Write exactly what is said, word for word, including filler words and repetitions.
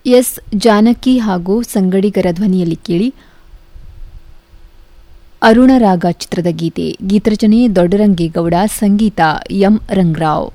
S Janaki ಹಾಗೂ ಸಂಗಡಿಗರ ಧ್ವನಿಯಲ್ಲಿ ಕೇಳಿ ಅರುಣರಾಗ ಚಿತ್ರದ ಗೀತೆ. ಗೀತರಚನೆ ದೊಡ್ಡರಂಗೇಗೌಡ, ಸಂಗೀತ ಎಂ ರಂಗರಾವ್.